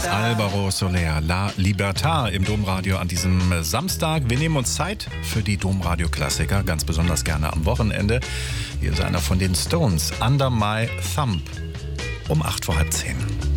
Alvaro Soler, La Libertad im Domradio an diesem Samstag. Wir nehmen uns Zeit für die Domradio-Klassiker, ganz besonders gerne am Wochenende. Hier ist einer von den Stones, Under My Thumb, um 8:10.